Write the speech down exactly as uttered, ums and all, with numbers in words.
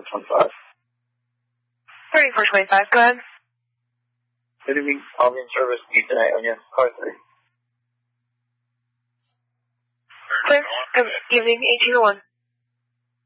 twenty-five. thirty-four twenty-five, go ahead. Good evening, Albion Service, Ethan Ionia, car three. Clear. Good evening, eighteen oh one.